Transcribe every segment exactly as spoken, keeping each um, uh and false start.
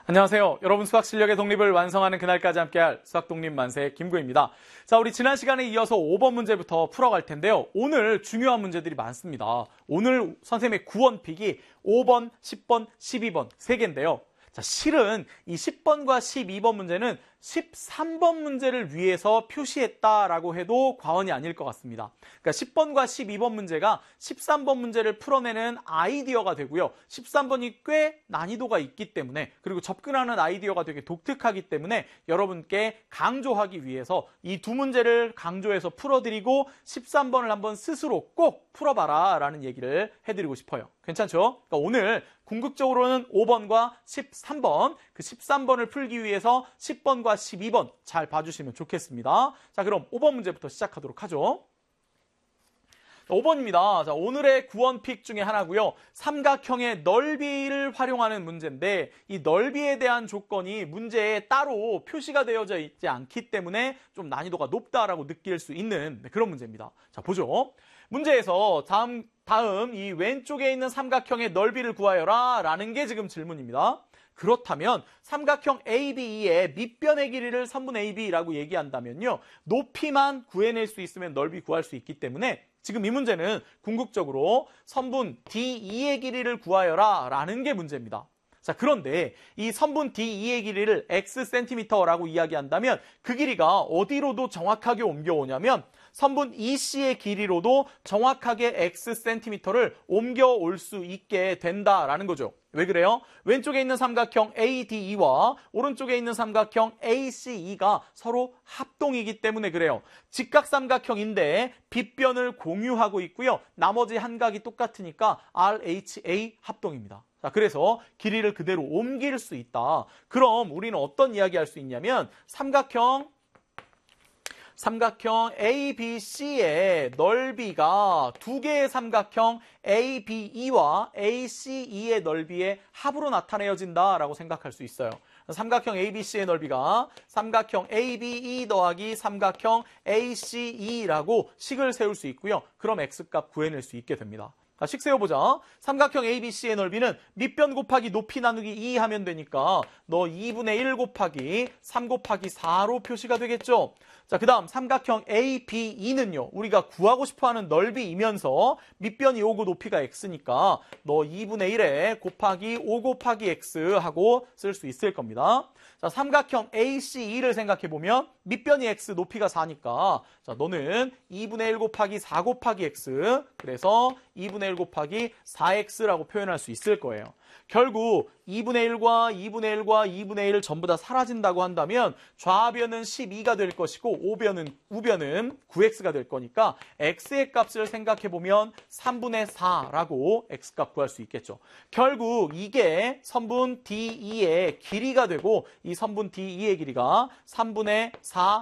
안녕하세요. 여러분 수학 실력의 독립을 완성하는 그날까지 함께할 수학 독립 만세 김구입니다. 자, 우리 지난 시간에 이어서 오 번 문제부터 풀어갈 텐데요. 오늘 중요한 문제들이 많습니다. 오늘 선생님의 구원픽이 오 번, 십 번, 십이 번 세 개인데요. 자, 실은 이 십 번과 십이 번 문제는 십삼 번 문제를 위해서 표시했다라고 해도 과언이 아닐 것 같습니다. 그러니까 십 번과 십이 번 문제가 십삼 번 문제를 풀어내는 아이디어가 되고요. 십삼 번이 꽤 난이도가 있기 때문에, 그리고 접근하는 아이디어가 되게 독특하기 때문에 여러분께 강조하기 위해서 이 두 문제를 강조해서 풀어드리고 십삼 번을 한번 스스로 꼭 풀어봐라 라는 얘기를 해드리고 싶어요. 괜찮죠? 그러니까 오늘 궁극적으로는 오 번과 십삼 번, 그 십삼 번을 풀기 위해서 십 번과 십이 번 잘 봐주시면 좋겠습니다. 자, 그럼 오 번 문제부터 시작하도록 하죠. 오 번입니다. 자, 오늘의 구원픽 중에 하나고요. 삼각형의 넓이를 활용하는 문제인데, 이 넓이에 대한 조건이 문제에 따로 표시가 되어져 있지 않기 때문에 좀 난이도가 높다라고 느낄 수 있는 그런 문제입니다. 자, 보죠. 문제에서 다음, 다음 이 왼쪽에 있는 삼각형의 넓이를 구하여라 라는 게 지금 질문입니다. 그렇다면 삼각형 에이비이의 밑변의 길이를 삼 분 에이비라고 얘기한다면요. 높이만 구해낼 수 있으면 넓이 구할 수 있기 때문에 지금 이 문제는 궁극적으로 선분 디이의 길이를 구하여라 라는 게 문제입니다. 자, 그런데 이 선분 디이의 길이를 x 센티미터라고 이야기한다면 그 길이가 어디로도 정확하게 옮겨오냐면 선분 이씨의 길이로도 정확하게 x 센티미터를 옮겨올 수 있게 된다라는 거죠. 왜 그래요? 왼쪽에 있는 삼각형 에이디이와 오른쪽에 있는 삼각형 에이씨이가 서로 합동이기 때문에 그래요. 직각삼각형인데 빗변을 공유하고 있고요. 나머지 한 각이 똑같으니까 알에이치에이 합동입니다. 자, 그래서 길이를 그대로 옮길 수 있다. 그럼 우리는 어떤 이야기 할 수 있냐면 삼각형 삼각형 에이비씨의 넓이가 두 개의 삼각형 에이비이와 에이씨이의 넓이의 합으로 나타내어진다라고 생각할 수 있어요. 삼각형 에이비씨의 넓이가 삼각형 에이비이 더하기 삼각형 에이씨이라고 식을 세울 수 있고요. 그럼 x값 구해낼 수 있게 됩니다. 자, 식 세워보자. 삼각형 에이비씨의 넓이는 밑변 곱하기 높이 나누기 이 하면 되니까 너 이분의 일 곱하기 삼 곱하기 사로 표시가 되겠죠. 자, 그 다음 삼각형 에이비이는요. 우리가 구하고 싶어하는 넓이이면서 밑변이 오고 높이가 x니까 너 이분의 일에 곱하기 오 곱하기 x 하고 쓸 수 있을 겁니다. 자, 삼각형 에이씨이를 생각해보면 밑변이 x, 높이가 사니까 자, 너는 이분의 일 곱하기 사 곱하기 x, 그래서 이분의 일 곱하기 사 엑스라고 표현할 수 있을 거예요. 결국 이분의 일과 이분의 일과 이분의 일 전부 다 사라진다고 한다면 좌변은 십이가 될 것이고 우변은, 우변은 구 엑스가 될 거니까 x의 값을 생각해보면 삼분의 사라고 x값 구할 수 있겠죠. 결국 이게 선분 디이의 길이가 되고 이 선분 디이의 길이가 삼분의 사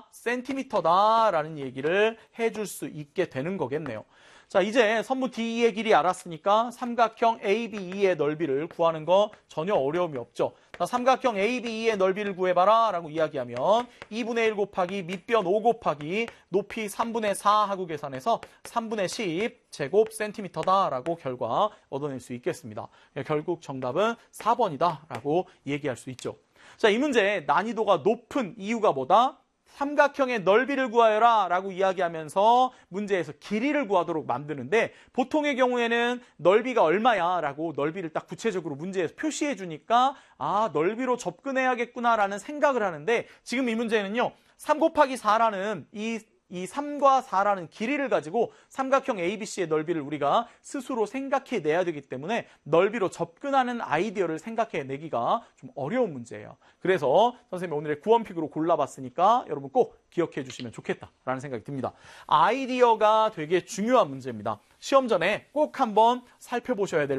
센티미터다라는 얘기를 해줄 수 있게 되는 거겠네요. 자, 이제 선분 디이의 길이 알았으니까 삼각형 에이비이의 넓이를 구하는 거 전혀 어려움이 없죠. 자, 삼각형 에이비이의 넓이를 구해봐라 라고 이야기하면 이분의 일 곱하기 밑변 오 곱하기 높이 삼분의 사 하고 계산해서 삼분의 십 제곱 센티미터다 라고 결과 얻어낼 수 있겠습니다. 결국 정답은 사 번이다 라고 얘기할 수 있죠. 자, 이 문제의 난이도가 높은 이유가 뭐다? 삼각형의 넓이를 구하여라 라고 이야기하면서 문제에서 길이를 구하도록 만드는데 보통의 경우에는 넓이가 얼마야 라고 넓이를 딱 구체적으로 문제에서 표시해 주니까 아, 넓이로 접근해야겠구나 라는 생각을 하는데 지금 이 문제는요. 삼 곱하기 사라는 이 이 삼과 사라는 길이를 가지고 삼각형 에이비씨의 넓이를 우리가 스스로 생각해 내야 되기 때문에 넓이로 접근하는 아이디어를 생각해 내기가 좀 어려운 문제예요. 그래서 선생님이 오늘의 구원픽으로 골라봤으니까 여러분 꼭 기억해 주시면 좋겠다라는 생각이 듭니다. 아이디어가 되게 중요한 문제입니다. 시험 전에 꼭 한번 살펴보셔야 될